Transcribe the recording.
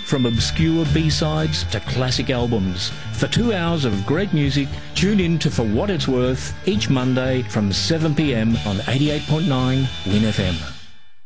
From obscure B-sides to classic albums. For 2 hours of great music, tune in to For What It's Worth each Monday from 7 p.m. on 88.9 Win FM.